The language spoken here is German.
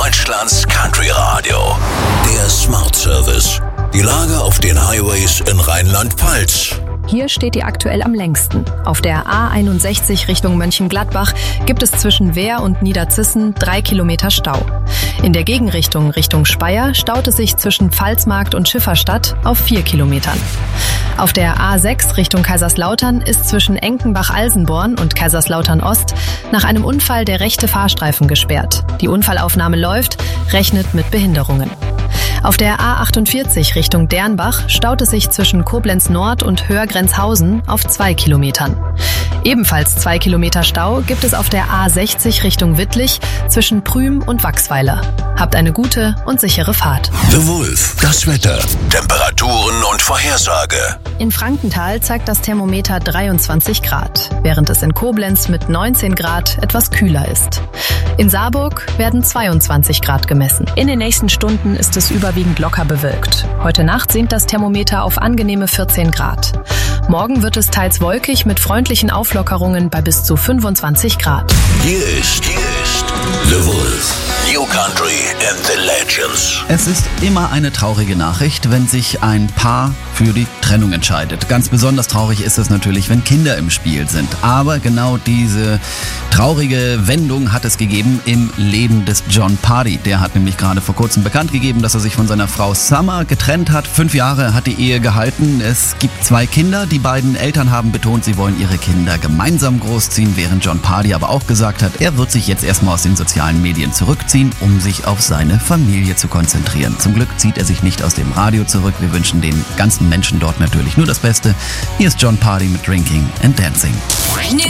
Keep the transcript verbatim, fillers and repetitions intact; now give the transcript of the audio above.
Deutschlands Country Radio. Der Smart Service. Die Lage auf den Highways in Rheinland-Pfalz. Hier steht die aktuell am längsten. Auf der A einundsechzig Richtung Mönchengladbach gibt es zwischen Wehr und Niederzissen drei Kilometer Stau. In der Gegenrichtung Richtung Speyer staut es sich zwischen Pfalzmarkt und Schifferstadt auf vier Kilometern. Auf der A sechs Richtung Kaiserslautern ist zwischen Enkenbach-Alsenborn und Kaiserslautern-Ost nach einem Unfall der rechte Fahrstreifen gesperrt. Die Unfallaufnahme läuft, rechnet mit Behinderungen. Auf der A achtundvierzig Richtung Dernbach staut es sich zwischen Koblenz Nord und Hörgrenzhausen auf zwei Kilometern. Ebenfalls zwei Kilometer Stau gibt es auf der A sechzig Richtung Wittlich zwischen Prüm und Wachsweiler. Habt eine gute und sichere Fahrt. The Wolf, das Wetter, Temperaturen und Vorhersage. In Frankenthal zeigt das Thermometer dreiundzwanzig Grad, während es in Koblenz mit neunzehn Grad etwas kühler ist. In Saarburg werden zweiundzwanzig Grad gemessen. In den nächsten Stunden ist es überwiegend locker bewölkt. Heute Nacht sinkt das Thermometer auf angenehme vierzehn Grad. Morgen wird es teils wolkig mit freundlichen Auflockerungen bei bis zu fünfundzwanzig Grad. Hier ist, hier ist The Wolf. New Country and the Legends. Es ist immer eine traurige Nachricht, wenn sich ein Paar für die Trennung entscheidet. Ganz besonders traurig ist es natürlich, wenn Kinder im Spiel sind. Aber genau diese traurige Wendung hat es gegeben im Leben des Jon Pardi. Der hat nämlich gerade vor kurzem bekannt gegeben, dass er sich von seiner Frau Summer getrennt hat. Fünf Jahre hat die Ehe gehalten. Es gibt zwei Kinder. Die beiden Eltern haben betont, sie wollen ihre Kinder gemeinsam großziehen, während Jon Pardi aber auch gesagt hat, er wird sich jetzt erstmal aus den sozialen Medien zurückziehen, um sich auf seine Familie zu konzentrieren. Zum Glück zieht er sich nicht aus dem Radio zurück. Wir wünschen den ganzen Menschen dort natürlich nur das Beste. Hier ist Jon Pardi mit Drinking and Dancing. New